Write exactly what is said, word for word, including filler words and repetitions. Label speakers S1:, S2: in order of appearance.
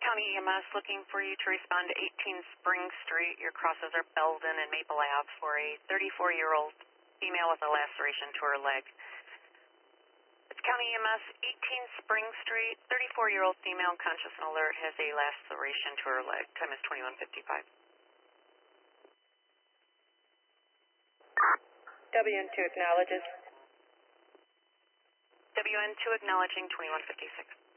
S1: County E M S looking for you to respond to eighteen Spring Street. Your crosses are Belden and Maple Ave for a thirty-four-year-old female with a laceration to her leg. It's County E M S, eighteen Spring Street, thirty-four-year-old female conscious and alert has a laceration to her leg. Time is twenty-one fifty-five.
S2: W N two acknowledges.
S1: W N two acknowledging twenty-one fifty-six.